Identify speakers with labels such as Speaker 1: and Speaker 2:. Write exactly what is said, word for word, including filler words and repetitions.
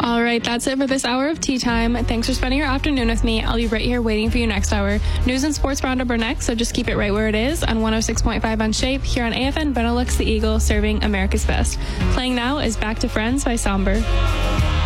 Speaker 1: All right, that's it for this hour of Tea Time. Thanks for spending your afternoon with me. I'll be right here waiting for you next hour. News and sports roundup are next, so just keep it right where it is on one oh six point five on Shape here on A F N Benelux the Eagle, serving America's best. Playing now is Back to Friends by Somber.